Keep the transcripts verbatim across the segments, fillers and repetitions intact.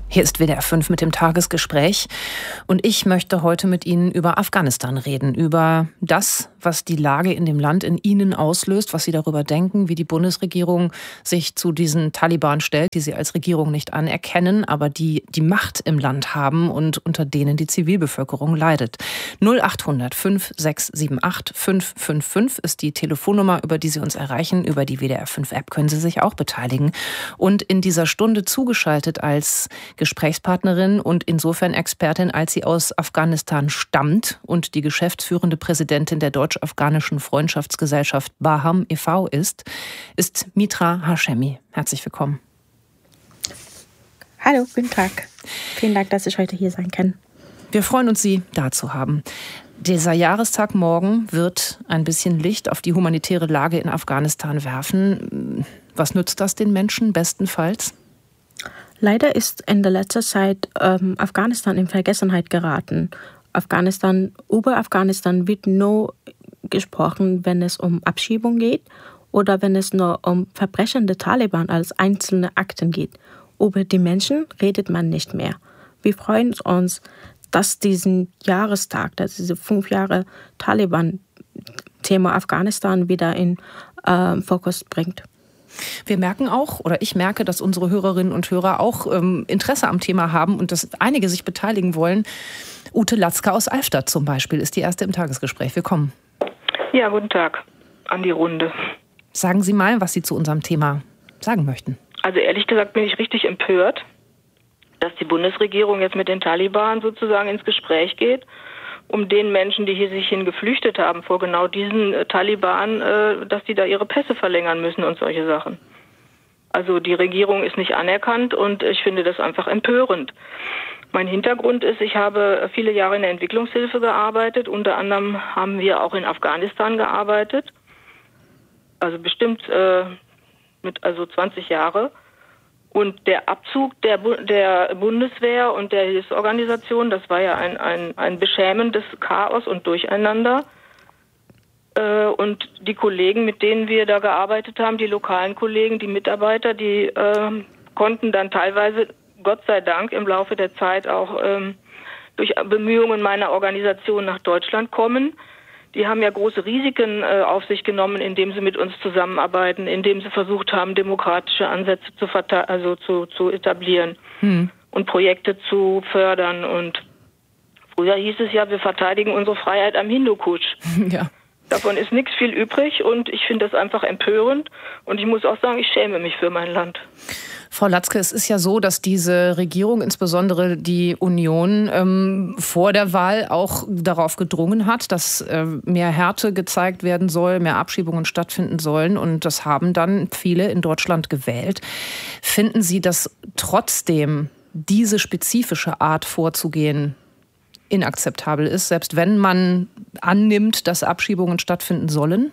Hier ist W D R fünf mit dem Tagesgespräch und ich möchte heute mit Ihnen über Afghanistan reden, über das, was die Lage in dem Land in Ihnen auslöst, was Sie darüber denken, wie die Bundesregierung sich zu diesen Taliban stellt, die Sie als Regierung nicht anerkennen, aber die die Macht im Land haben und unter denen die Zivilbevölkerung leidet. null acht hundert fünf sechs sieben acht fünf fünf fünf ist die Telefonnummer, über die Sie uns erreichen. Über die W D R fünf App können Sie sich auch beteiligen. Und in dieser Stunde zugeschaltet als Gesprächspartnerin und insofern Expertin, als sie aus Afghanistan stammt und die geschäftsführende Präsidentin der Deutsch-Afghanischen Freundschaftsgesellschaft Baham e V ist, ist Mitra Hashemi. Herzlich willkommen. Hallo, guten Tag. Vielen Dank, dass ich heute hier sein kann. Wir freuen uns, Sie da zu haben. Dieser Jahrestag morgen wird ein bisschen Licht auf die humanitäre Lage in Afghanistan werfen. Was nützt das den Menschen bestenfalls? Leider ist in der letzten Zeit ähm, Afghanistan in Vergessenheit geraten. Afghanistan, über Afghanistan wird nur gesprochen, wenn es um Abschiebung geht oder wenn es nur um Verbrechen der Taliban als einzelne Akten geht. Über die Menschen redet man nicht mehr. Wir freuen uns, dass diesen Jahrestag, dass diese fünf Jahre Taliban-Thema Afghanistan wieder in äh, Fokus bringt. Wir merken auch, oder ich merke, dass unsere Hörerinnen und Hörer auch ähm, Interesse am Thema haben und dass einige sich beteiligen wollen. Ute Latzke aus Alfstadt zum Beispiel ist die erste im Tagesgespräch. Willkommen. Ja, guten Tag an die Runde. Sagen Sie mal, was Sie zu unserem Thema sagen möchten. Also ehrlich gesagt bin ich richtig empört, dass die Bundesregierung jetzt mit den Taliban sozusagen ins Gespräch geht, um den Menschen, die hier sich hin geflüchtet haben, vor genau diesen äh, Taliban, äh, dass die da ihre Pässe verlängern müssen und solche Sachen. Also die Regierung ist nicht anerkannt und ich finde das einfach empörend. Mein Hintergrund ist, ich habe viele Jahre in der Entwicklungshilfe gearbeitet, unter anderem haben wir auch in Afghanistan gearbeitet, also bestimmt äh, mit also zwanzig Jahre. Und der Abzug der, Bu- der Bundeswehr und der Hilfsorganisation, das war ja ein, ein, ein beschämendes Chaos und Durcheinander. Äh, und die Kollegen, mit denen wir da gearbeitet haben, die lokalen Kollegen, die Mitarbeiter, die äh, konnten dann teilweise, Gott sei Dank, im Laufe der Zeit auch ähm, durch Bemühungen meiner Organisation nach Deutschland kommen. Die haben ja große Risiken äh, auf sich genommen, indem sie mit uns zusammenarbeiten, indem sie versucht haben, demokratische Ansätze zu, verta- also zu, zu etablieren hm. und Projekte zu fördern. Und früher hieß es ja, wir verteidigen unsere Freiheit am Hindukusch. Ja. Davon ist nichts viel übrig und ich finde das einfach empörend. Und ich muss auch sagen, ich schäme mich für mein Land. Frau Latzke, es ist ja so, dass diese Regierung, insbesondere die Union, ähm, vor der Wahl auch darauf gedrungen hat, dass äh, mehr Härte gezeigt werden soll, mehr Abschiebungen stattfinden sollen. Und das haben dann viele in Deutschland gewählt. Finden Sie, dass trotzdem diese spezifische Art vorzugehen inakzeptabel ist, selbst wenn man annimmt, dass Abschiebungen stattfinden sollen?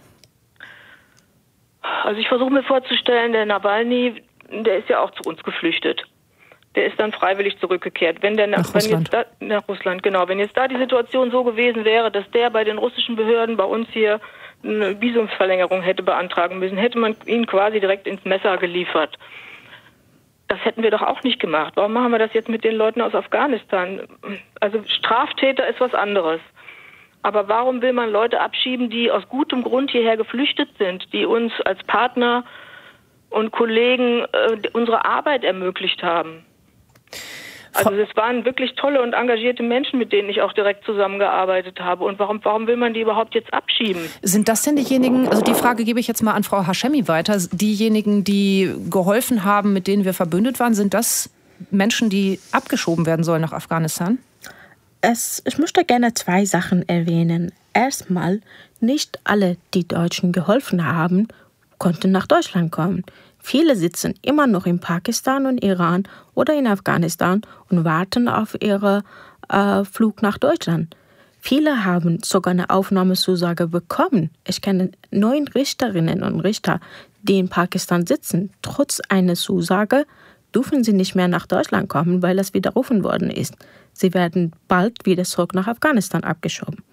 Also ich versuche mir vorzustellen, der Nawalny, der ist ja auch zu uns geflüchtet. Der ist dann freiwillig zurückgekehrt. Wenn der nach, nach Russland. Wenn jetzt da, nach Russland, genau. Wenn jetzt da die Situation so gewesen wäre, dass der bei den russischen Behörden bei uns hier eine Visumsverlängerung hätte beantragen müssen, hätte man ihn quasi direkt ins Messer geliefert. Das hätten wir doch auch nicht gemacht. Warum machen wir das jetzt mit den Leuten aus Afghanistan? Also Straftäter ist was anderes. Aber warum will man Leute abschieben, die aus gutem Grund hierher geflüchtet sind, die uns als Partner und Kollegen äh, unsere Arbeit ermöglicht haben? Also es waren wirklich tolle und engagierte Menschen, mit denen ich auch direkt zusammengearbeitet habe. Und warum, warum will man die überhaupt jetzt abschieben? Sind das denn diejenigen, also die Frage gebe ich jetzt mal an Frau Hashemi weiter, diejenigen, die geholfen haben, mit denen wir verbündet waren, sind das Menschen, die abgeschoben werden sollen nach Afghanistan? Es, ich möchte gerne zwei Sachen erwähnen. Erstmal, nicht alle, die Deutschen geholfen haben, konnten nach Deutschland kommen. Viele sitzen immer noch in Pakistan und Iran oder in Afghanistan und warten auf ihren äh, Flug nach Deutschland. Viele haben sogar eine Aufnahmezusage bekommen. Ich kenne neun Richterinnen und Richter, die in Pakistan sitzen. Trotz einer Zusage dürfen sie nicht mehr nach Deutschland kommen, weil es widerrufen worden ist. Sie werden bald wieder zurück nach Afghanistan abgeschoben.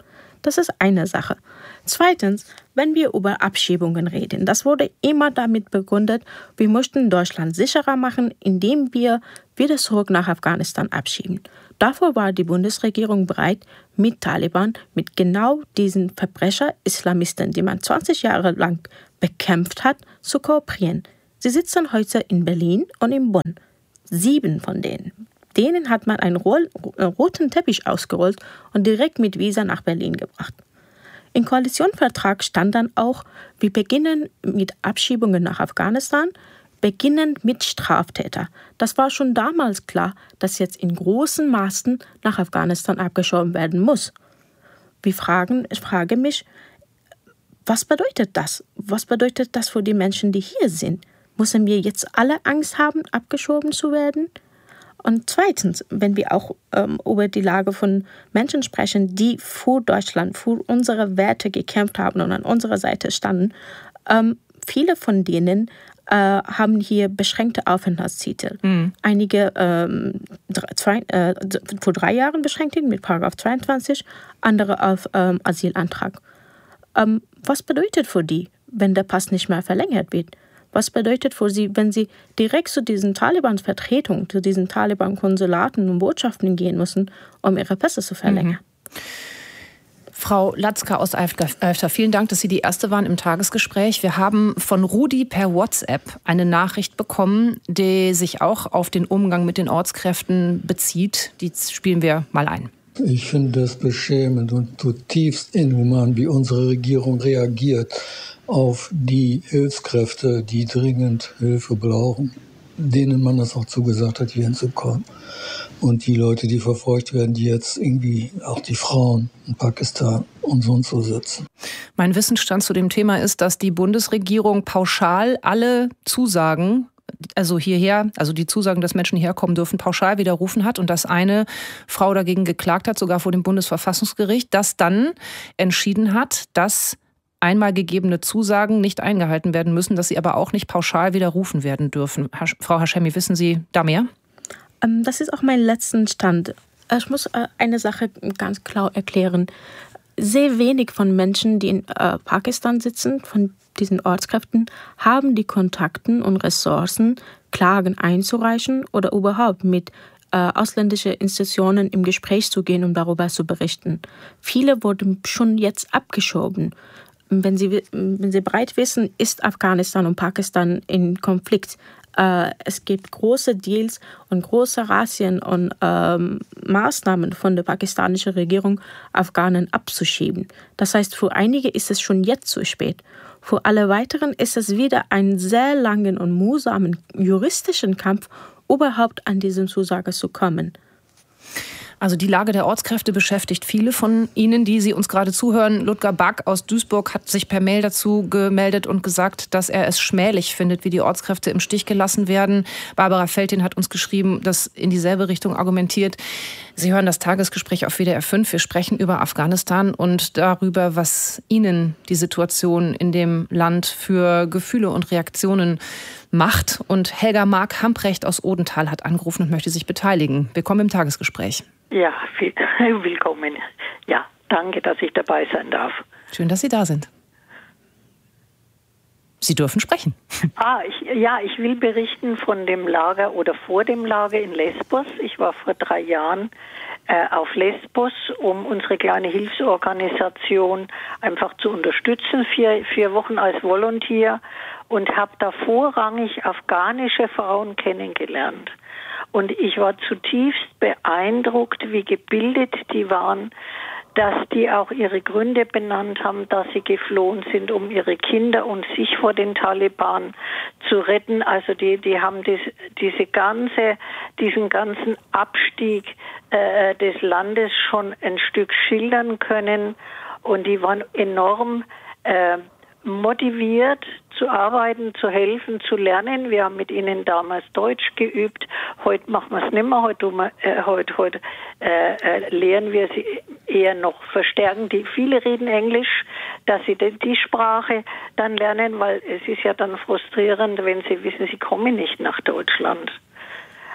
Das ist eine Sache. Zweitens, wenn wir über Abschiebungen reden, das wurde immer damit begründet, wir möchten Deutschland sicherer machen, indem wir wieder zurück nach Afghanistan abschieben. Dafür war die Bundesregierung bereit, mit Taliban, mit genau diesen Verbrecher-Islamisten, die man zwanzig Jahre lang bekämpft hat, zu kooperieren. Sie sitzen heute in Berlin und in Bonn. Sieben von denen. Denen hat man einen roten Teppich ausgerollt und direkt mit Visa nach Berlin gebracht. Im Koalitionsvertrag stand dann auch, wir beginnen mit Abschiebungen nach Afghanistan, beginnen mit Straftätern. Das war schon damals klar, dass jetzt in großen Maßen nach Afghanistan abgeschoben werden muss. Wir fragen, ich frage mich, was bedeutet das? Was bedeutet das für die Menschen, die hier sind? Müssen wir jetzt alle Angst haben, abgeschoben zu werden? Und zweitens, wenn wir auch ähm, über die Lage von Menschen sprechen, die für Deutschland, für unsere Werte gekämpft haben und an unserer Seite standen, ähm, viele von denen äh, haben hier beschränkte Aufenthaltstitel. Mhm. Einige ähm, zwei, äh, vor drei Jahren beschränkt mit Paragraph zweiundzwanzig, andere auf ähm, Asylantrag. Ähm, was bedeutet für die, wenn der Pass nicht mehr verlängert wird? Was bedeutet für sie, wenn sie direkt zu diesen Taliban-Vertretungen, zu diesen Taliban-Konsulaten und Botschaften gehen müssen, um ihre Pässe zu verlängern? Mhm. Frau Latzka aus Alfter, vielen Dank, dass Sie die Erste waren im Tagesgespräch. Wir haben von Rudi per WhatsApp eine Nachricht bekommen, die sich auch auf den Umgang mit den Ortskräften bezieht. Die spielen wir mal ein. Ich finde das beschämend und zutiefst inhuman, wie unsere Regierung reagiert auf die Hilfskräfte, die dringend Hilfe brauchen, denen man das auch zugesagt hat, hier hinzukommen. Und die Leute, die verfolgt werden, die jetzt irgendwie, auch die Frauen in Pakistan und so und so sitzen. Mein Wissensstand zu dem Thema ist, dass die Bundesregierung pauschal alle Zusagen, also hierher, also die Zusagen, dass Menschen hierher kommen dürfen, pauschal widerrufen hat und dass eine Frau dagegen geklagt hat, sogar vor dem Bundesverfassungsgericht, das dann entschieden hat, dass einmal gegebene Zusagen nicht eingehalten werden müssen, dass sie aber auch nicht pauschal widerrufen werden dürfen. Frau Hashemi, wissen Sie da mehr? Das ist auch mein letzter Stand. Ich muss eine Sache ganz klar erklären. Sehr wenig von Menschen, die in Pakistan sitzen, von diesen Ortskräften, haben die Kontakte und Ressourcen, Klagen einzureichen oder überhaupt mit ausländischen Institutionen im Gespräch zu gehen, um darüber zu berichten. Viele wurden schon jetzt abgeschoben. Wenn Sie, wenn Sie bereit wissen, ist Afghanistan und Pakistan in Konflikt. Äh, es gibt große Deals und große Razzien und ähm, Maßnahmen von der pakistanischen Regierung, Afghanen abzuschieben. Das heißt, für einige ist es schon jetzt zu spät. Für alle weiteren ist es wieder einen sehr langen und mühsamen juristischen Kampf, überhaupt an diese Zusage zu kommen. Also die Lage der Ortskräfte beschäftigt viele von Ihnen, die Sie uns gerade zuhören. Ludger Back aus Duisburg hat sich per Mail dazu gemeldet und gesagt, dass er es schmählich findet, wie die Ortskräfte im Stich gelassen werden. Barbara Feltin hat uns geschrieben, das in dieselbe Richtung argumentiert. Sie hören das Tagesgespräch auf W D R fünf. Wir sprechen über Afghanistan und darüber, was Ihnen die Situation in dem Land für Gefühle und Reaktionen macht. Und Helga Mark Hamprecht aus Odenthal hat angerufen und möchte sich beteiligen. Willkommen im Tagesgespräch. Ja, viel, willkommen. Ja, danke, dass ich dabei sein darf. Schön, dass Sie da sind. Sie dürfen sprechen. Ah, ich, ja, ich will berichten von dem Lager oder vor dem Lager in Lesbos. Ich war vor drei Jahren äh, auf Lesbos, um unsere kleine Hilfsorganisation einfach zu unterstützen, vier, vier Wochen als Volontier, und habe da vorrangig afghanische Frauen kennengelernt. Und ich war zutiefst beeindruckt, wie gebildet die waren, dass die auch ihre Gründe benannt haben, dass sie geflohen sind, um ihre Kinder und sich vor den Taliban zu retten. Also die, die haben das, diese ganze, diesen ganzen Abstieg äh, des Landes schon ein Stück schildern können. Und die waren enorm äh, motiviert zu arbeiten, zu helfen, zu lernen. Wir haben mit ihnen damals Deutsch geübt. Heute machen wir es nicht mehr. Heute, äh, heute, heute äh, äh, lehren wir sie eher noch verstärken. Die, viele reden Englisch, dass sie die, die Sprache dann lernen, weil es ist ja dann frustrierend, wenn sie wissen, sie kommen nicht nach Deutschland.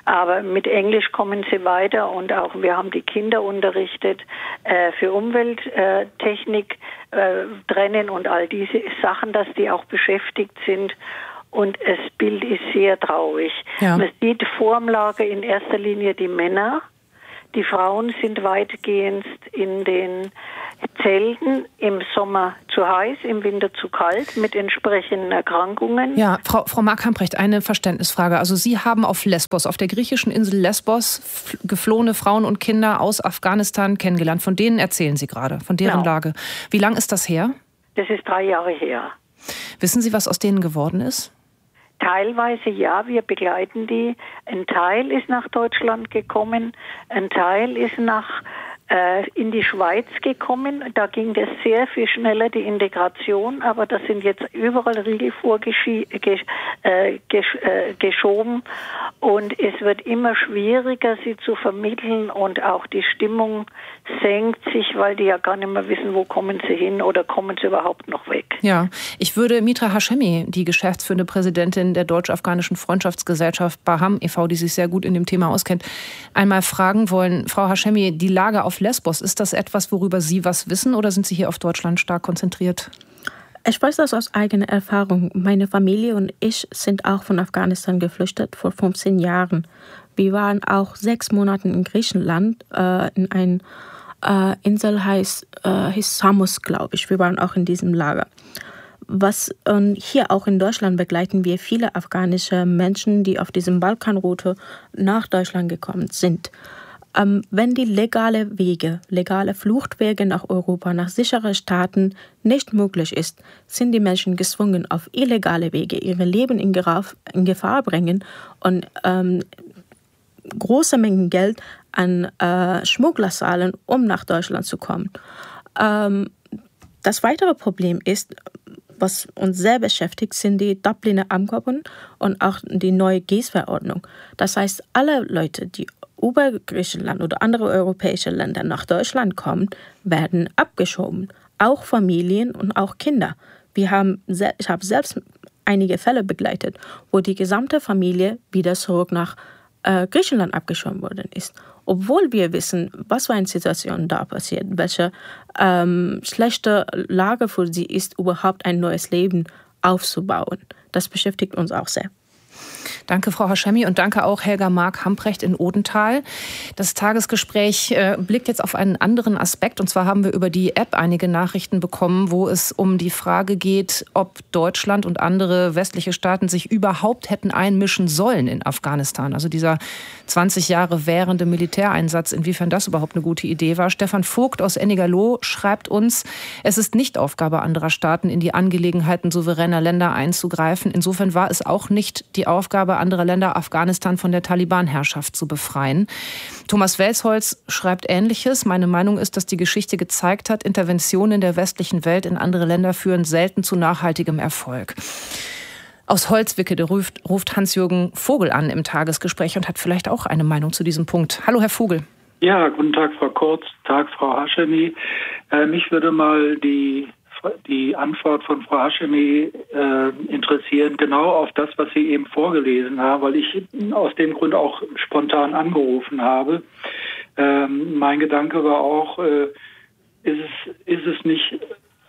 Aber mit Englisch kommen sie weiter und auch wir haben die Kinder unterrichtet äh, für Umwelttechnik, äh, Trennen und all diese Sachen, dass die auch beschäftigt sind. Und das Bild ist sehr traurig. Ja. Man sieht vor dem Lager in erster Linie die Männer. Die Frauen sind weitgehend in den Zelten, im Sommer zu heiß, im Winter zu kalt, mit entsprechenden Erkrankungen. Ja, Frau, Frau Mark-Hamprecht, eine Verständnisfrage. Also Sie haben auf Lesbos, auf der griechischen Insel Lesbos, geflohene Frauen und Kinder aus Afghanistan kennengelernt. Von denen erzählen Sie gerade, von deren genau. Lage. Wie lang ist das her? Das ist drei Jahre her. Wissen Sie, was aus denen geworden ist? Teilweise ja, wir begleiten die. Ein Teil ist nach Deutschland gekommen, ein Teil ist nach äh, in die Schweiz gekommen. Da ging das sehr viel schneller, die Integration, aber da sind jetzt überall Riegel vorgeschoben äh, gesch äh, geschoben. Und es wird immer schwieriger, sie zu vermitteln und auch die Stimmung senkt sich, weil die ja gar nicht mehr wissen, wo kommen sie hin oder kommen sie überhaupt noch weg. Ja, ich würde Mitra Hashemi, die geschäftsführende Präsidentin der Deutsch-Afghanischen Freundschaftsgesellschaft Baham e V, die sich sehr gut in dem Thema auskennt, einmal fragen wollen. Frau Hashemi, die Lage auf Lesbos, ist das etwas, worüber Sie was wissen oder sind Sie hier auf Deutschland stark konzentriert? Ich weiß das aus eigener Erfahrung. Meine Familie und ich sind auch von Afghanistan geflüchtet vor fünfzehn Jahren. Wir waren auch sechs Monate in Griechenland, äh, in einer äh, Insel heißt, äh, heißt Samos, glaube ich. Wir waren auch in diesem Lager. Was äh, hier auch in Deutschland begleiten wir viele afghanische Menschen, die auf diesem Balkanroute nach Deutschland gekommen sind. Ähm, wenn die legale Wege, legale Fluchtwege nach Europa, nach sicheren Staaten nicht möglich ist, sind die Menschen gezwungen, auf illegale Wege ihre Leben in, Geraf, in Gefahr bringen und ähm, große Mengen Geld an äh, Schmuggler zahlen, um nach Deutschland zu kommen. Ähm, das weitere Problem ist, was uns sehr beschäftigt, sind die Dubliner Abkommen und auch die neue G E S-Verordnung. Das heißt, alle Leute, die über Griechenland oder andere europäische Länder nach Deutschland kommen, werden abgeschoben. Auch Familien und auch Kinder. Wir haben, ich habe selbst einige Fälle begleitet, wo die gesamte Familie wieder zurück nach äh, Griechenland abgeschoben worden ist. Obwohl wir wissen, was für eine Situation da passiert, welche ähm, schlechte Lage für sie ist, überhaupt ein neues Leben aufzubauen. Das beschäftigt uns auch sehr. Danke, Frau Hashemi, und danke auch Helga Mark-Hamprecht in Odenthal. Das Tagesgespräch äh, blickt jetzt auf einen anderen Aspekt. Und zwar haben wir über die App einige Nachrichten bekommen, wo es um die Frage geht, ob Deutschland und andere westliche Staaten sich überhaupt hätten einmischen sollen in Afghanistan. Also dieser zwanzig Jahre währende Militäreinsatz, inwiefern das überhaupt eine gute Idee war. Stefan Vogt aus Ennigerloh schreibt uns, es ist nicht Aufgabe anderer Staaten, in die Angelegenheiten souveräner Länder einzugreifen. Insofern war es auch nicht die Aufgabe anderer Länder, Afghanistan von der Taliban-Herrschaft zu befreien. Thomas Welsholz schreibt Ähnliches. Meine Meinung ist, dass die Geschichte gezeigt hat, Interventionen der westlichen Welt in andere Länder führen selten zu nachhaltigem Erfolg. Aus Holzwickede ruft, ruft Hans-Jürgen Vogel an im Tagesgespräch und hat vielleicht auch eine Meinung zu diesem Punkt. Hallo, Herr Vogel. Ja, guten Tag, Frau Kurz. Tag, Frau Hashemi. Äh, mich würde mal die die Antwort von Frau Hashemi äh, interessieren, genau auf das, was Sie eben vorgelesen haben, weil ich aus dem Grund auch spontan angerufen habe. Ähm, mein Gedanke war auch, äh, ist es, ist es nicht,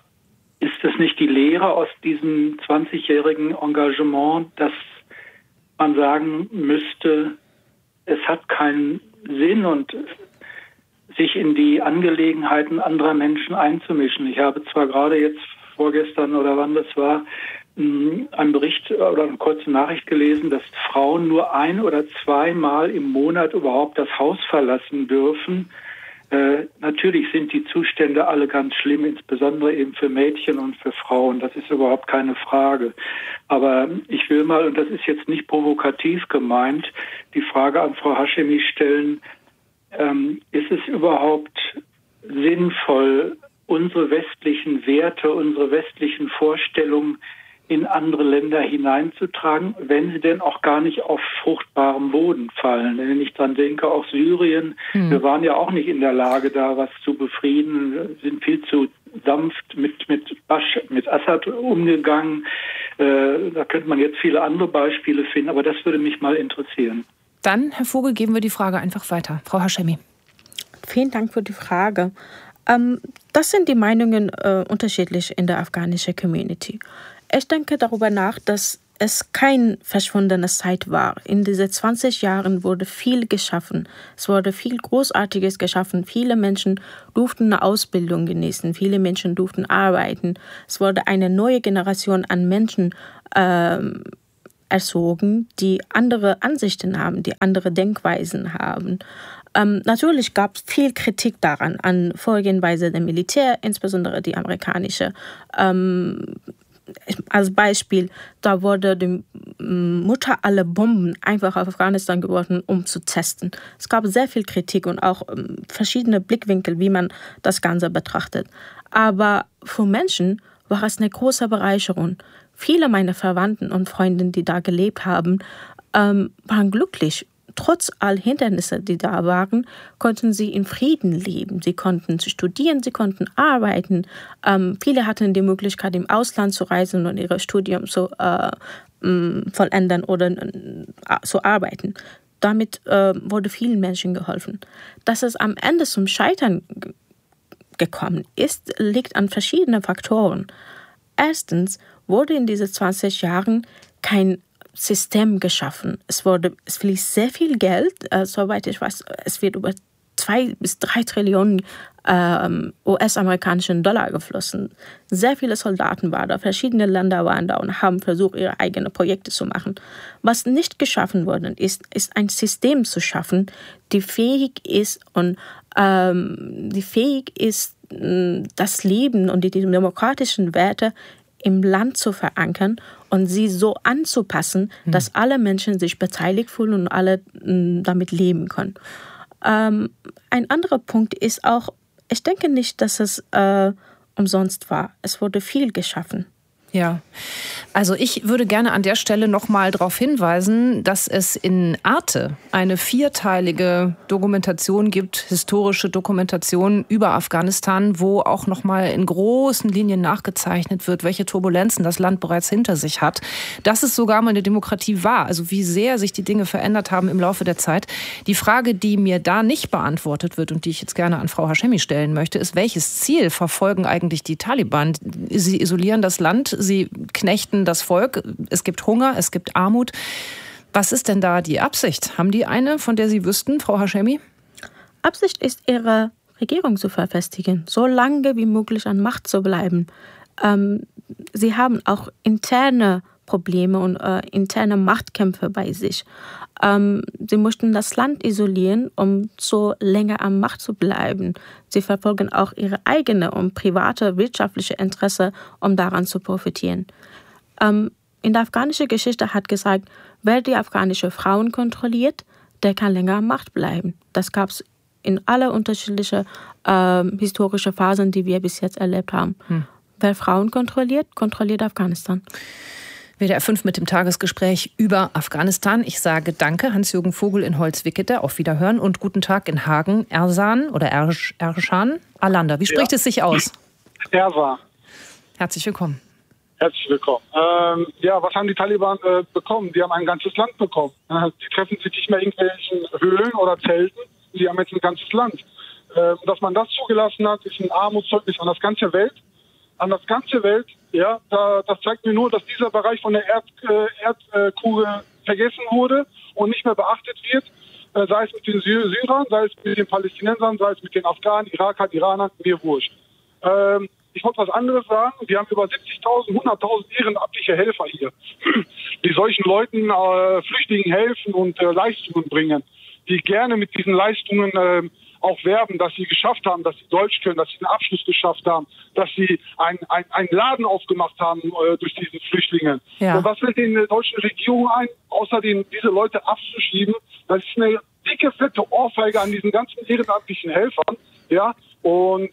ist es nicht die Lehre aus diesem zwanzigjährigen Engagement, dass man sagen müsste, es hat keinen Sinn und sich in die Angelegenheiten anderer Menschen einzumischen. Ich habe zwar gerade jetzt vorgestern oder wann das war, einen Bericht oder eine kurze Nachricht gelesen, dass Frauen nur ein- oder zweimal im Monat überhaupt das Haus verlassen dürfen. Äh, natürlich sind die Zustände alle ganz schlimm, insbesondere eben für Mädchen und für Frauen. Das ist überhaupt keine Frage. Aber ich will mal, und das ist jetzt nicht provokativ gemeint, die Frage an Frau Hashemi stellen, Ähm, ist es überhaupt sinnvoll, unsere westlichen Werte, unsere westlichen Vorstellungen in andere Länder hineinzutragen, wenn sie denn auch gar nicht auf fruchtbarem Boden fallen? Wenn ich dran denke, auch Syrien, hm. wir waren ja auch nicht in der Lage, da was zu befrieden, wir sind viel zu sanft mit mit Basch, mit Assad umgegangen. Äh, da könnte man jetzt viele andere Beispiele finden, aber das würde mich mal interessieren. Dann, Herr Vogel, geben wir die Frage einfach weiter. Frau Hashemi. Vielen Dank für die Frage. Ähm, das sind die Meinungen äh, unterschiedlich in der afghanischen Community. Ich denke darüber nach, dass es kein verschwundene Zeit war. In diesen zwanzig Jahren wurde viel geschaffen. Es wurde viel Großartiges geschaffen. Viele Menschen durften eine Ausbildung genießen. Viele Menschen durften arbeiten. Es wurde eine neue Generation an Menschen ähm, erzogen, die andere Ansichten haben, die andere Denkweisen haben. Ähm, natürlich gab es viel Kritik daran, an Vorgehensweise der Militär, insbesondere die amerikanische. Ähm, als Beispiel, da wurde die Mutter alle Bomben einfach auf Afghanistan geworfen, um zu testen. Es gab sehr viel Kritik und auch ähm, verschiedene Blickwinkel, wie man das Ganze betrachtet. Aber für Menschen war es eine große Bereicherung. Viele meiner Verwandten und Freunde, die da gelebt haben, ähm, waren glücklich. Trotz all Hindernisse, die da waren, konnten sie in Frieden leben. Sie konnten studieren, sie konnten arbeiten. Ähm, viele hatten die Möglichkeit, im Ausland zu reisen und ihr Studium zu äh, vollenden oder äh, zu arbeiten. Damit äh, wurde vielen Menschen geholfen. Dass es am Ende zum Scheitern g- gekommen ist, liegt an verschiedenen Faktoren. Erstens wurde in diesen zwanzig Jahren kein System geschaffen. Es wurde, es fließt sehr viel Geld, äh, soweit ich weiß, es wird über zwei bis drei Trillionen ähm, U S-amerikanischen Dollar geflossen. Sehr viele Soldaten waren da, verschiedene Länder waren da und haben versucht, ihre eigenen Projekte zu machen. Was nicht geschaffen worden ist, ist ein System zu schaffen, die fähig ist und ähm, die fähig ist, das Leben und die demokratischen Werte im Land zu verankern und sie so anzupassen, mhm. dass alle Menschen sich beteiligt fühlen und alle m, damit leben können. Ähm, ein anderer Punkt ist auch, ich denke nicht, dass es äh, umsonst war. Es wurde viel geschaffen. Ja, also ich würde gerne an der Stelle noch mal darauf hinweisen, dass es in Arte eine vierteilige Dokumentation gibt, historische Dokumentation über Afghanistan, wo auch noch mal in großen Linien nachgezeichnet wird, welche Turbulenzen das Land bereits hinter sich hat. Dass es sogar mal eine Demokratie war, also wie sehr sich die Dinge verändert haben im Laufe der Zeit. Die Frage, die mir da nicht beantwortet wird und die ich jetzt gerne an Frau Hashemi stellen möchte, ist, welches Ziel verfolgen eigentlich die Taliban? Sie isolieren das Land, sie knechten das Volk, es gibt Hunger, es gibt Armut. Was ist denn da die Absicht? Haben die eine, von der Sie wüssten, Frau Hashemi? Absicht ist, ihre Regierung zu verfestigen, so lange wie möglich an Macht zu bleiben. Ähm, sie haben auch interne Probleme und äh, interne Machtkämpfe bei sich. Ähm, sie möchten das Land isolieren, um so länger an Macht zu bleiben. Sie verfolgen auch ihre eigene und private wirtschaftliche Interesse, um daran zu profitieren. Ähm, in der afghanischen Geschichte hat gesagt, wer die afghanische Frauen kontrolliert, der kann länger an Macht bleiben. Das gab es in alle unterschiedlichen äh, historischen Phasen, die wir bis jetzt erlebt haben. Hm. Wer Frauen kontrolliert, kontrolliert Afghanistan. W D R fünf mit dem Tagesgespräch über Afghanistan. Ich sage danke, Hans-Jürgen Vogel in Holzwickede, auf Wiederhören und guten Tag in Hagen, Ersan oder Ersch, Erschan, Alanda. Wie spricht ja. es sich aus? Ersan. Herzlich willkommen. Herzlich willkommen. Ähm, ja, was haben die Taliban äh, bekommen? Die haben ein ganzes Land bekommen. Äh, die treffen sich nicht mehr in irgendwelchen Höhlen oder Zelten. Die haben jetzt ein ganzes Land. Äh, dass man das zugelassen hat, ist ein Armutszeugnis an das ganze Welt. An das ganze Welt, ja, da, das zeigt mir nur, dass dieser Bereich von der Erd, äh, Erdkugel vergessen wurde und nicht mehr beachtet wird, äh, sei es mit den Sy- Syrern, sei es mit den Palästinensern, sei es mit den Afghanen, Irakern, Iranern, mir wurscht. Ähm, ich wollte was anderes sagen. Wir haben über siebzigtausend, hunderttausend ehrenamtliche Helfer hier, die solchen Leuten, äh, Flüchtlingen helfen und äh, Leistungen bringen, die gerne mit diesen Leistungen äh, auch werben, dass sie geschafft haben, dass sie Deutsch können, dass sie einen Abschluss geschafft haben, dass sie ein, ein, einen Laden aufgemacht haben äh, durch diese Flüchtlinge. Ja. Und was fällt den der deutschen Regierung ein, außer den, diese Leute abzuschieben? Das ist eine dicke, fette Ohrfeige an diesen ganzen ehrenamtlichen Helfern. Ja, und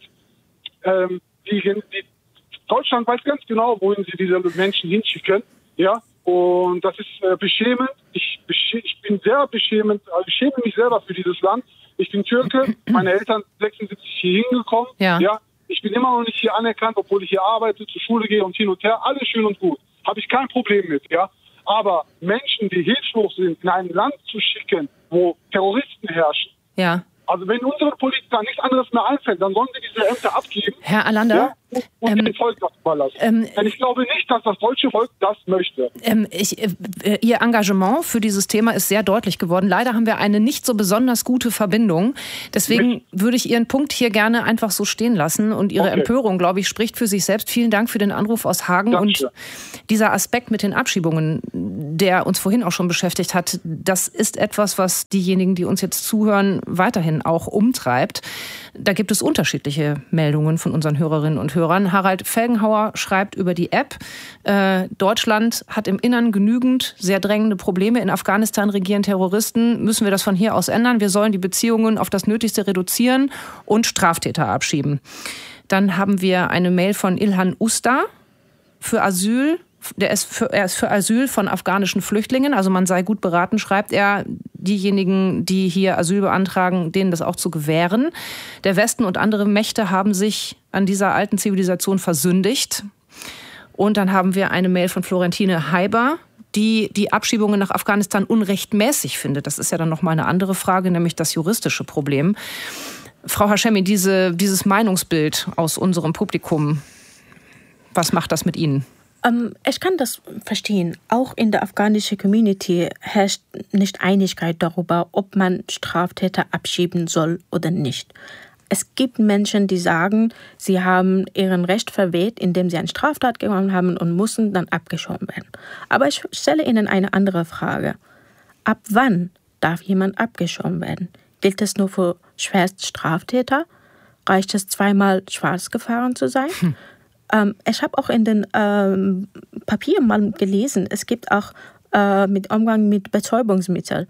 ähm, die, die, Deutschland weiß ganz genau, wohin sie diese Menschen hinschicken. Ja, und das ist äh, beschämend. Ich, ich bin sehr beschämend, also ich schäme mich selber für dieses Land. Ich bin Türke, meine Eltern sind sechsundsiebzig hier hingekommen. Ja. ja. Ich bin immer noch nicht hier anerkannt, obwohl ich hier arbeite, zur Schule gehe und hin und her. Alles schön und gut. Habe ich kein Problem mit, ja. Aber Menschen, die hilflos sind, in ein Land zu schicken, wo Terroristen herrschen. Ja. Also wenn unsere Politiker nichts anderes mehr einfällt, dann sollen sie diese Ämter abgeben. Herr Alander, ja, und, und ähm, dem Volk das überlassen. Ähm, Denn ich glaube nicht, dass das deutsche Volk das möchte. Ähm, ich, äh, Ihr Engagement für dieses Thema ist sehr deutlich geworden. Leider haben wir eine nicht so besonders gute Verbindung. Deswegen nicht. würde ich Ihren Punkt hier gerne einfach so stehen lassen. Und Ihre okay. Empörung, glaube ich, spricht für sich selbst. Vielen Dank für den Anruf aus Hagen. Dankeschön. Und dieser Aspekt mit den Abschiebungen, der uns vorhin auch schon beschäftigt hat, das ist etwas, was diejenigen, die uns jetzt zuhören, weiterhin auch umtreibt. Da gibt es unterschiedliche Meldungen von unseren Hörerinnen und Hörern. Harald Felgenhauer schreibt über die App, äh, Deutschland hat im Innern genügend sehr drängende Probleme. In Afghanistan regieren Terroristen. Müssen wir das von hier aus ändern? Wir sollen die Beziehungen auf das Nötigste reduzieren und Straftäter abschieben. Dann haben wir eine Mail von Ilhan Usta für Asyl. Der ist für, er ist für Asyl von afghanischen Flüchtlingen. Also man sei gut beraten, schreibt er, diejenigen, die hier Asyl beantragen, denen das auch zu gewähren. Der Westen und andere Mächte haben sich an dieser alten Zivilisation versündigt. Und dann haben wir eine Mail von Florentine Heiber, die die Abschiebungen nach Afghanistan unrechtmäßig findet. Das ist ja dann nochmal eine andere Frage, nämlich das juristische Problem. Frau Hashemi, diese, dieses Meinungsbild aus unserem Publikum, was macht das mit Ihnen? Um, ich kann das verstehen. Auch in der afghanischen Community herrscht nicht Einigkeit darüber, ob man Straftäter abschieben soll oder nicht. Es gibt Menschen, die sagen, sie haben ihren Recht verwehrt, indem sie eine Straftat gemacht haben und müssen dann abgeschoben werden. Aber ich stelle Ihnen eine andere Frage. Ab wann darf jemand abgeschoben werden? Gilt es nur für Schwerststraftäter? Reicht es, zweimal schwarz gefahren zu sein? Hm. Ähm, ich habe auch in den ähm, Papieren mal gelesen, es gibt auch äh, mit Umgang mit Betäubungsmitteln.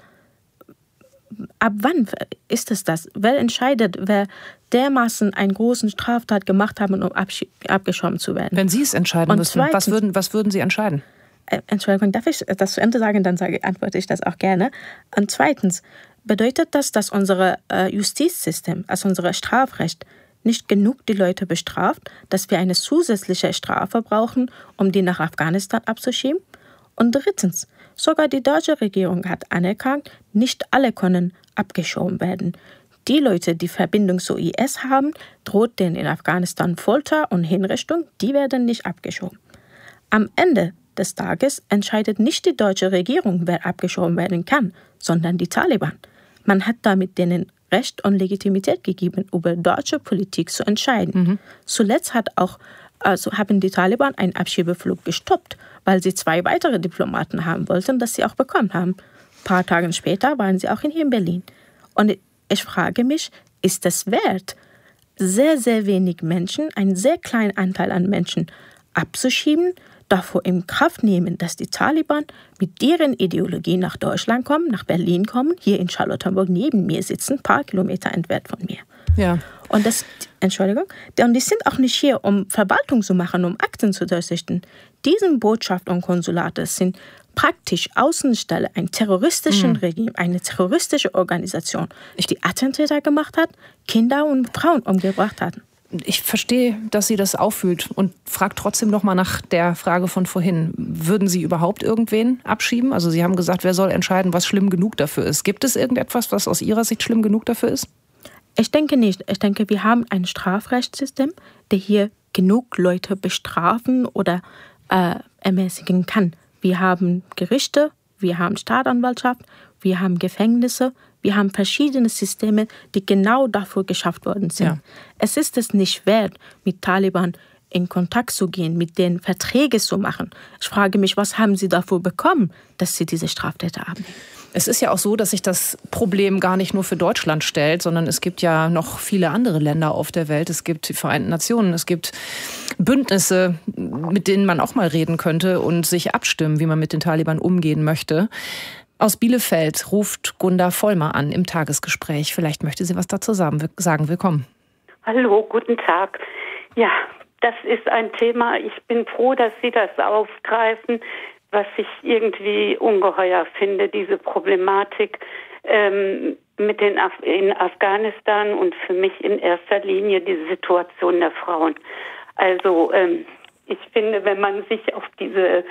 Ab wann ist es das? Wer entscheidet, wer dermaßen einen großen Straftat gemacht hat, um absch- abgeschoben zu werden? Wenn Sie es entscheiden Und müssen, zweitens, was, würden, was würden Sie entscheiden? Äh, Entschuldigung, darf ich das zu Ende sagen? Dann sage, antworte ich das auch gerne. Und zweitens, bedeutet das, dass unser äh, Justizsystem, also unser Strafrecht, nicht genug die Leute bestraft, dass wir eine zusätzliche Strafe brauchen, um die nach Afghanistan abzuschieben? Und drittens, sogar die deutsche Regierung hat anerkannt, nicht alle können abgeschoben werden. Die Leute, die Verbindung zu I S haben, droht denen in Afghanistan Folter und Hinrichtung, die werden nicht abgeschoben. Am Ende des Tages entscheidet nicht die deutsche Regierung, wer abgeschoben werden kann, sondern die Taliban. Man hat damit denen Recht und Legitimität gegeben, über deutsche Politik zu entscheiden. Mhm. Zuletzt hat auch, also haben die Taliban einen Abschiebeflug gestoppt, weil sie zwei weitere Diplomaten haben wollten, das sie auch bekommen haben. Ein paar Tage später waren sie auch hier in Berlin. Und ich frage mich, ist es wert, sehr, sehr wenig Menschen, einen sehr kleinen Anteil an Menschen abzuschieben, davor in Kraft nehmen, dass die Taliban mit deren Ideologie nach Deutschland kommen, nach Berlin kommen, hier in Charlottenburg neben mir sitzen, ein paar Kilometer entfernt von mir. Ja. Und das, Entschuldigung, und die sind auch nicht hier, um Verwaltung zu machen, um Akten zu durchsichten. Diese Botschaft und Konsulate sind praktisch Außenstelle ein terroristischen mhm. Regime, eine terroristische Organisation, die Attentäter gemacht hat, Kinder und Frauen umgebracht hat. Ich verstehe, dass sie das auffühlt und frage trotzdem noch mal nach der Frage von vorhin. Würden Sie überhaupt irgendwen abschieben? Also Sie haben gesagt, wer soll entscheiden, was schlimm genug dafür ist. Gibt es irgendetwas, was aus Ihrer Sicht schlimm genug dafür ist? Ich denke nicht. Ich denke, wir haben ein Strafrechtssystem, der hier genug Leute bestrafen oder äh, ermäßigen kann. Wir haben Gerichte, wir haben Staatsanwaltschaft, wir haben Gefängnisse, wir haben verschiedene Systeme, die genau dafür geschafft worden sind. Ja. Es ist es nicht wert, mit Taliban in Kontakt zu gehen, mit denen Verträge zu machen. Ich frage mich, was haben sie dafür bekommen, dass sie diese Straftäter haben? Es ist ja auch so, dass sich das Problem gar nicht nur für Deutschland stellt, sondern es gibt ja noch viele andere Länder auf der Welt. Es gibt die Vereinten Nationen, es gibt Bündnisse, mit denen man auch mal reden könnte und sich abstimmen, wie man mit den Taliban umgehen möchte. Aus Bielefeld ruft Gunda Vollmer an im Tagesgespräch. Vielleicht möchte sie was dazu sagen. Willkommen. Hallo, guten Tag. Ja, das ist ein Thema. Ich bin froh, dass Sie das aufgreifen, was ich irgendwie ungeheuer finde, diese Problematik ähm, mit den Af- in Afghanistan und für mich in erster Linie die Situation der Frauen. Also ähm, ich finde, wenn man sich auf diese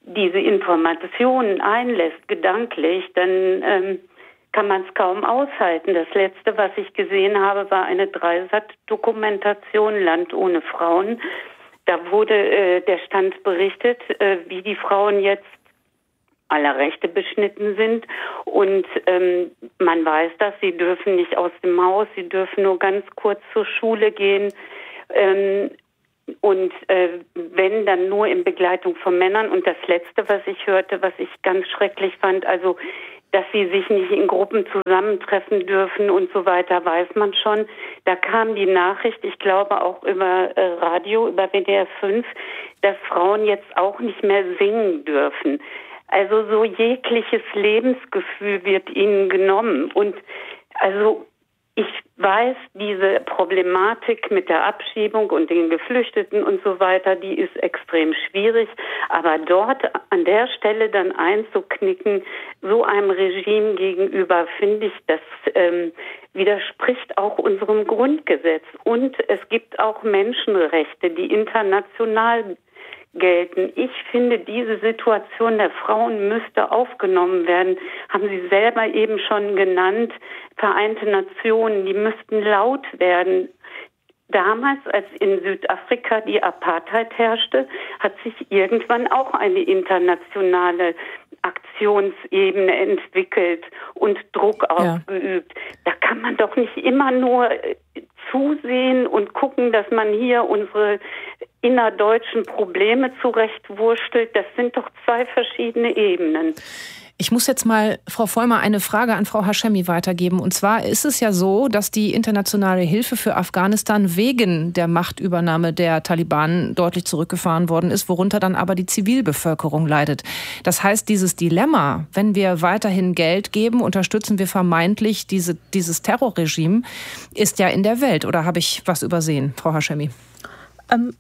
diese Informationen einlässt, gedanklich, dann ähm, kann man es kaum aushalten. Das Letzte, was ich gesehen habe, war eine Dreisat-Dokumentation, Land ohne Frauen. Da wurde äh, der Stand berichtet, äh, wie die Frauen jetzt aller Rechte beschnitten sind. Und ähm, man weiß das, sie dürfen nicht aus dem Haus, sie dürfen nur ganz kurz zur Schule gehen. Ähm, und äh, wenn, dann nur in Begleitung von Männern. Und das Letzte, was ich hörte, was ich ganz schrecklich fand, also dass sie sich nicht in Gruppen zusammentreffen dürfen und so weiter, weiß man schon. Da kam die Nachricht, ich glaube auch über äh, Radio, über W D R fünf, dass Frauen jetzt auch nicht mehr singen dürfen. Also so jegliches Lebensgefühl wird ihnen genommen. Und also ich weiß, diese Problematik mit der Abschiebung und den Geflüchteten und so weiter, die ist extrem schwierig. Aber dort an der Stelle dann einzuknicken, so einem Regime gegenüber, finde ich, das ähm, widerspricht auch unserem Grundgesetz. Und es gibt auch Menschenrechte, die international gelten. Ich finde, diese Situation der Frauen müsste aufgenommen werden. Haben Sie selber eben schon genannt, Vereinte Nationen, die müssten laut werden. Damals, als in Südafrika die Apartheid herrschte, hat sich irgendwann auch eine internationale Aktionsebene entwickelt und Druck ja. ausgeübt. Da kann man doch nicht immer nur zusehen und gucken, dass man hier unsere innerdeutschen Probleme zurechtwurstelt. Das sind doch zwei verschiedene Ebenen. Ich muss jetzt mal, Frau Vollmer, eine Frage an Frau Hashemi weitergeben. Und zwar ist es ja so, dass die internationale Hilfe für Afghanistan wegen der Machtübernahme der Taliban deutlich zurückgefahren worden ist, worunter dann aber die Zivilbevölkerung leidet. Das heißt, dieses Dilemma, wenn wir weiterhin Geld geben, unterstützen wir vermeintlich diese, dieses Terrorregime, ist ja in der Welt. Oder habe ich was übersehen, Frau Hashemi? Ähm,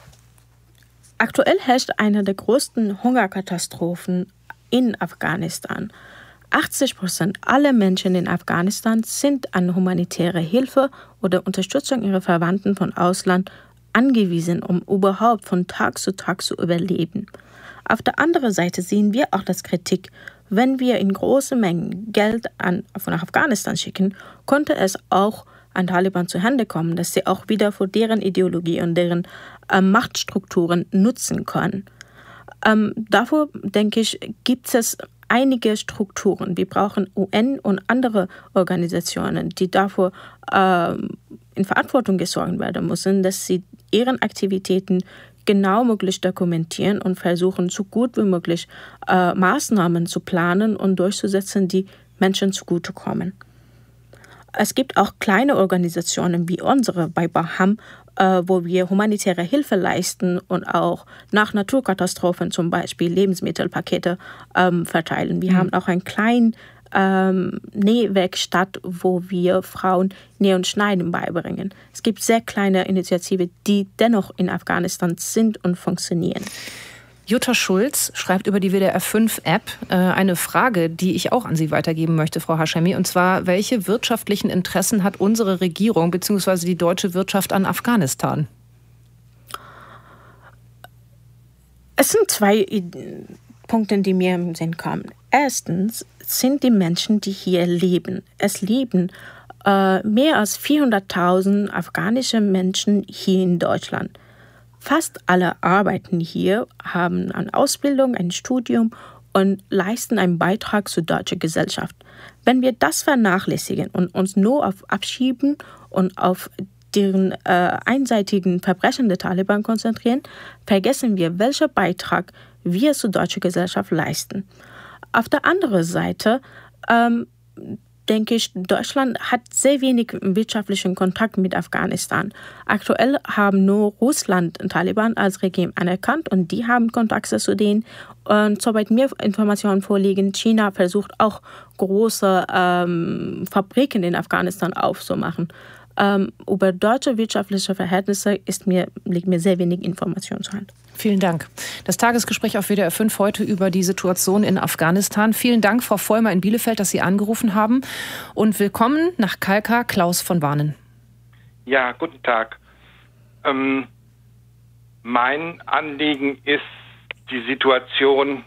aktuell herrscht eine der größten Hungerkatastrophen in Afghanistan. achtzig Prozent aller Menschen in Afghanistan sind an humanitäre Hilfe oder Unterstützung ihrer Verwandten von Ausland angewiesen, um überhaupt von Tag zu Tag zu überleben. Auf der anderen Seite sehen wir auch das Kritik. Wenn wir in großen Mengen Geld an, nach Afghanistan schicken, konnte es auch an Taliban zu Hände kommen, dass sie auch wieder für deren Ideologie und deren äh, Machtstrukturen nutzen können. Ähm, dafür, denke ich, gibt es einige Strukturen. Wir brauchen U N und andere Organisationen, die dafür äh, in Verantwortung gesorgt werden müssen, dass sie ihren Aktivitäten genau möglich dokumentieren und versuchen, so gut wie möglich äh, Maßnahmen zu planen und durchzusetzen, die Menschen zugutekommen. Es gibt auch kleine Organisationen wie unsere bei Baham, äh, wo wir humanitäre Hilfe leisten und auch nach Naturkatastrophen zum Beispiel Lebensmittelpakete ähm, verteilen. Wir mhm. haben auch ein kleines ähm, Nähwerkstatt, wo wir Frauen Näh und Schneiden beibringen. Es gibt sehr kleine Initiativen, die dennoch in Afghanistan sind und funktionieren. Jutta Schulz schreibt über die W D R fünf App äh, eine Frage, die ich auch an Sie weitergeben möchte, Frau Hashemi. Und zwar, welche wirtschaftlichen Interessen hat unsere Regierung bzw. die deutsche Wirtschaft an Afghanistan? Es sind zwei Punkte, die mir im Sinn kommen. Erstens sind die Menschen, die hier leben. Es leben äh, mehr als vierhunderttausend afghanische Menschen hier in Deutschland. Fast alle arbeiten hier, haben eine Ausbildung, ein Studium und leisten einen Beitrag zur deutschen Gesellschaft. Wenn wir das vernachlässigen und uns nur auf Abschieben und auf deren äh, einseitigen Verbrechen der Taliban konzentrieren, vergessen wir, welchen Beitrag wir zur deutschen Gesellschaft leisten. Auf der anderen Seite ähm, denke ich, Deutschland hat sehr wenig wirtschaftlichen Kontakt mit Afghanistan. Aktuell haben nur Russland und Taliban als Regime anerkannt und die haben Kontakte zu denen. Und soweit mir Informationen vorliegen, China versucht auch große ähm, Fabriken in Afghanistan aufzumachen. Ähm, über deutsche wirtschaftliche Verhältnisse ist mir, liegt mir sehr wenig Information zur Hand. Vielen Dank. Das Tagesgespräch auf W D R fünf heute über die Situation in Afghanistan. Vielen Dank, Frau Vollmer in Bielefeld, dass Sie angerufen haben. Und willkommen nach Kalkar, Klaus von Warnen. Ja, guten Tag. Ähm, mein Anliegen ist die Situation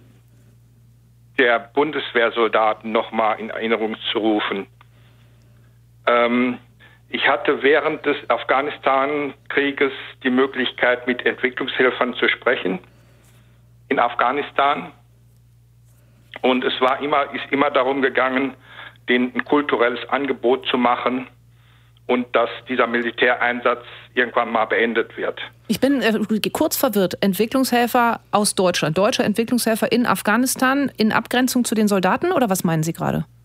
der Bundeswehrsoldaten nochmal in Erinnerung zu rufen. Ähm, ich hatte während des Afghanistan-Krieges die Möglichkeit, mit Entwicklungshelfern zu sprechen in Afghanistan. Und es war immer, ist immer darum gegangen, denen ein kulturelles Angebot zu machen und dass dieser Militäreinsatz irgendwann mal beendet wird. Ich bin äh, kurz verwirrt. Entwicklungshelfer aus Deutschland, deutsche Entwicklungshelfer in Afghanistan in Abgrenzung zu den Soldaten, oder was meinen Sie gerade?